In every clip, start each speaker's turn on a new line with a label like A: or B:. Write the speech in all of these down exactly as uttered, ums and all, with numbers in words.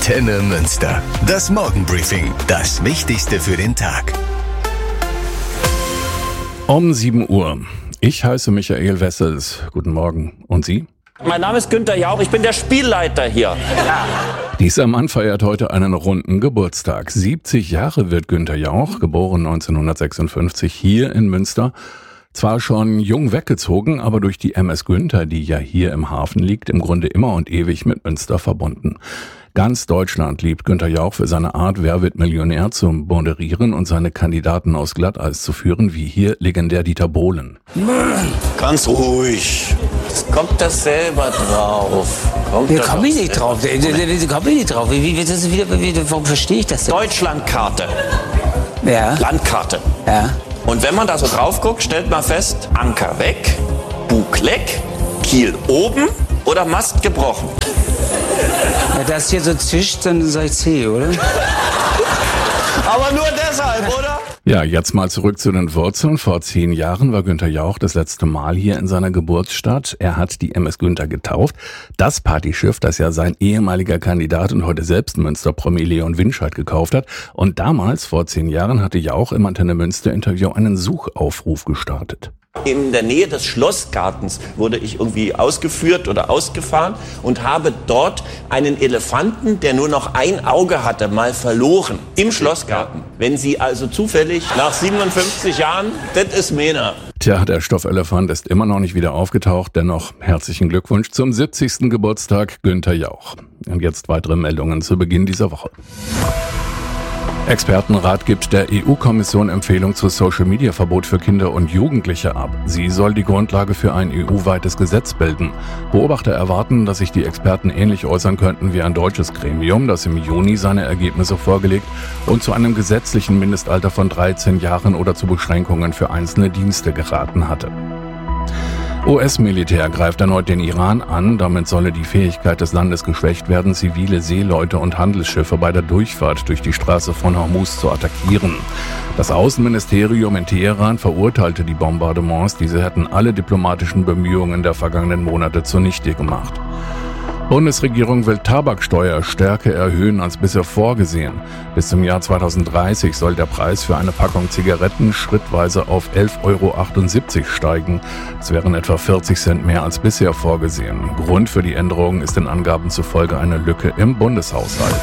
A: Antenne Münster. Das Morgenbriefing. Das Wichtigste für den Tag.
B: Um sieben Uhr. Ich heiße Michael Wessels. Guten Morgen. Und Sie?
C: Mein Name ist Günther Jauch, ich bin der Spielleiter hier.
B: Dieser Mann feiert heute einen runden Geburtstag. siebzig Jahre wird Günther Jauch, geboren neunzehnhundertsechsundfünfzig hier in Münster. Zwar schon jung weggezogen, aber durch die M S Günther, die ja hier im Hafen liegt, im Grunde immer und ewig mit Münster verbunden. Ganz Deutschland liebt Günther Jauch für seine Art, Wer wird Millionär zu moderieren und seine Kandidaten aus Glatteis zu führen, wie hier legendär Dieter Bohlen.
D: Ganz ruhig.
C: Jetzt kommt das selber drauf. Kommt
E: Ja,
C: das
E: komm
C: doch
E: ich nicht
C: selber
E: drauf. Da komm ich nicht drauf. Wie, wie, das ist wieder, wie, warum verstehe ich das denn?
C: Deutschlandkarte,
E: Ja,
C: Landkarte.
E: ja.
C: Und wenn man da so drauf guckt, stellt man fest, Anker weg, Bug leck, Kiel oben oder Mast gebrochen.
E: Wenn das hier so zischt, dann sag ich C, oder?
C: Aber nur deshalb, oder?
B: Ja, jetzt mal zurück zu den Wurzeln. Vor zehn Jahren war Günther Jauch das letzte Mal hier in seiner Geburtsstadt. Er hat die M S Günther getauft. Das Partyschiff, das ja sein ehemaliger Kandidat und heute selbst Münster-Promi Leon Winscheid gekauft hat. Und damals, vor zehn Jahren, hatte Jauch im Antenne Münster-Interview einen Suchaufruf gestartet.
C: In der Nähe des Schlossgartens wurde ich irgendwie ausgeführt oder ausgefahren und habe dort einen Elefanten, der nur noch ein Auge hatte, mal verloren. Im Schlossgarten. Wenn Sie also zufällig nach siebenundfünfzig Jahren, das ist Mena.
B: Tja, der Stoffelefant ist immer noch nicht wieder aufgetaucht. Dennoch herzlichen Glückwunsch zum siebzigsten Geburtstag Günther Jauch. Und jetzt weitere Meldungen zu Beginn dieser Woche. Expertenrat gibt der E U-Kommission Empfehlung zu Social-Media-Verbot für Kinder und Jugendliche ab. Sie soll die Grundlage für ein E U-weites Gesetz bilden. Beobachter erwarten, dass sich die Experten ähnlich äußern könnten wie ein deutsches Gremium, das im Juni seine Ergebnisse vorgelegt und zu einem gesetzlichen Mindestalter von dreizehn Jahren oder zu Beschränkungen für einzelne Dienste geraten hatte. U S-Militär greift erneut den Iran an. Damit solle die Fähigkeit des Landes geschwächt werden, zivile Seeleute und Handelsschiffe bei der Durchfahrt durch die Straße von Hormuz zu attackieren. Das Außenministerium in Teheran verurteilte die Bombardements. Diese hätten alle diplomatischen Bemühungen der vergangenen Monate zunichte gemacht. Bundesregierung will Tabaksteuer stärker erhöhen als bisher vorgesehen. Bis zum Jahr zweitausenddreißig soll der Preis für eine Packung Zigaretten schrittweise auf elf Euro achtundsiebzig steigen. Das wären etwa vierzig Cent mehr als bisher vorgesehen. Grund für die Änderung ist den Angaben zufolge eine Lücke im Bundeshaushalt.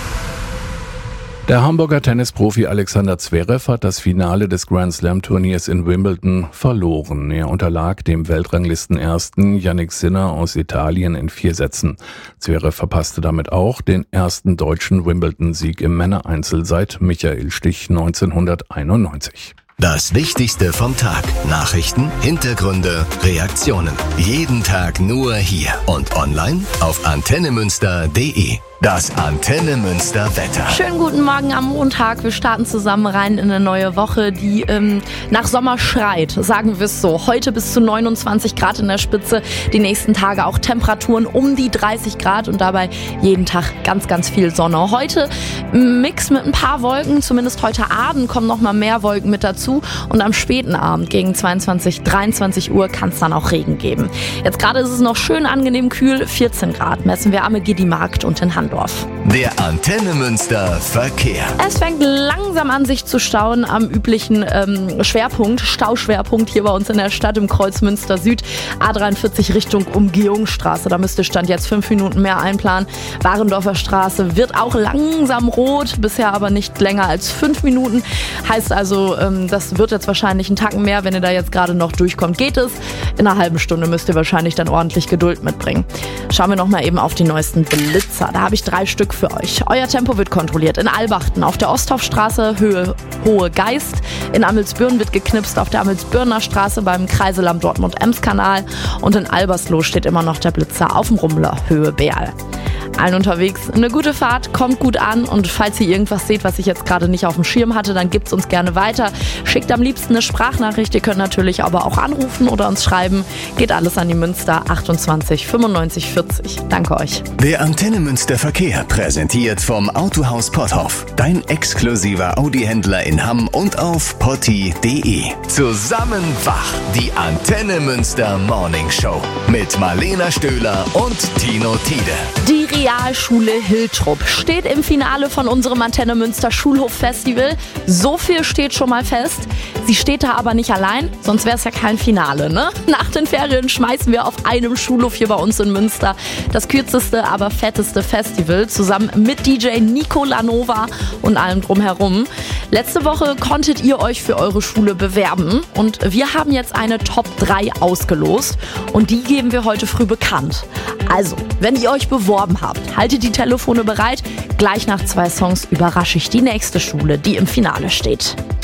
B: Der Hamburger Tennisprofi Alexander Zverev hat das Finale des Grand Slam Turniers in Wimbledon verloren. Er unterlag dem Weltranglistenersten Jannik Sinner aus Italien in vier Sätzen. Zverev verpasste damit auch den ersten deutschen Wimbledon-Sieg im Männereinzel seit Michael Stich neunzehnhunderteinundneunzig.
A: Das Wichtigste vom Tag. Nachrichten, Hintergründe, Reaktionen. Jeden Tag nur hier und online auf antenne münster punkt de. Das Antenne Münster Wetter.
F: Schönen guten Morgen am Montag. Wir starten zusammen rein in eine neue Woche, die ähm, nach Sommer schreit, sagen wir es so. Heute bis zu neunundzwanzig Grad in der Spitze, die nächsten Tage auch Temperaturen um die dreißig Grad und dabei jeden Tag ganz, ganz viel Sonne. Heute Mix mit ein paar Wolken, zumindest heute Abend kommen noch mal mehr Wolken mit dazu und am späten Abend gegen zweiundzwanzig, dreiundzwanzig Uhr kann es dann auch Regen geben. Jetzt gerade ist es noch schön angenehm kühl, vierzehn Grad messen wir am Giddi-Markt und in Handorf.
A: Der Antenne Münster Verkehr.
F: Es fängt langsam an, sich zu stauen am üblichen ähm, Schwerpunkt, Stauschwerpunkt hier bei uns in der Stadt im Kreuz Münster Süd. A dreiundvierzig Richtung Umgehungsstraße. Da müsste Stand jetzt fünf Minuten mehr einplanen. Warendorfer Straße wird auch langsam rot, bisher aber nicht länger als fünf Minuten. Heißt also, ähm, das wird jetzt wahrscheinlich einen Tacken mehr. Wenn ihr da jetzt gerade noch durchkommt, geht es. In einer halben Stunde müsst ihr wahrscheinlich dann ordentlich Geduld mitbringen. Schauen wir nochmal eben auf die neuesten Blitzer. Da habe ich drei Stück für euch. Euer Tempo wird kontrolliert in Albachten auf der Osthofstraße, Höhe Hohe Geist. In Amelsbürn wird geknipst auf der Amelsbürner Straße beim Kreiselamm Dortmund-Ems-Kanal. Und in Albersloh steht immer noch der Blitzer auf dem Rummler, Höhe Berl. Allen unterwegs eine gute Fahrt, kommt gut an und falls ihr irgendwas seht, was ich jetzt gerade nicht auf dem Schirm hatte, dann gibt's uns gerne weiter. Schickt am liebsten eine Sprachnachricht, ihr könnt natürlich aber auch anrufen oder uns schreiben. Geht alles an die Münster achtundzwanzig fünfundneunzig vierzig. Danke euch.
A: Der Antenne Münster Verkehr präsentiert vom Autohaus Potthoff. Dein exklusiver Audi-Händler in Hamm und auf potti punkt de. Zusammen wach, die Antenne Münster Morning Show mit Marlena Stöhler und Tino Tiede.
F: Die Realschule Hiltrup steht im Finale von unserem Antenne Münster Schulhof-Festival. So viel steht schon mal fest. Sie steht da aber nicht allein, sonst wäre es ja kein Finale, ne? Nach den Ferien schmeißen wir auf einem Schulhof hier bei uns in Münster das kürzeste, aber fetteste Festival zusammen mit D J Nico Lanova und allem drumherum. Letzte Woche konntet ihr euch für eure Schule bewerben und wir haben jetzt eine Top drei ausgelost und die geben wir heute früh bekannt. Also, wenn ihr euch beworben habt, haltet die Telefone bereit. Gleich nach zwei Songs überrasche ich die nächste Schule, die im Finale steht.